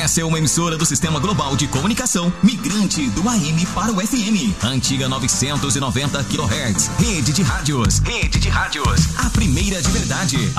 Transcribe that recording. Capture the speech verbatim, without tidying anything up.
Essa é uma emissora do Sistema Global de Comunicação, migrante do A M para o F M. Antiga novecentos e noventa quilohertz. Rede de rádios. Rede de rádios. A primeira de verdade.